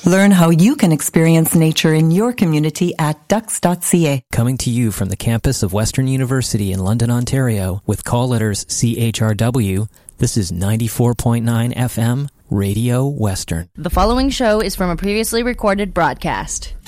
Learn how you can experience nature in your community at ducks.ca. Coming to you from the campus of Western University in London, Ontario, with call letters CHRW, this is 94.9 FM, Radio Western. The following show is from a previously recorded broadcast.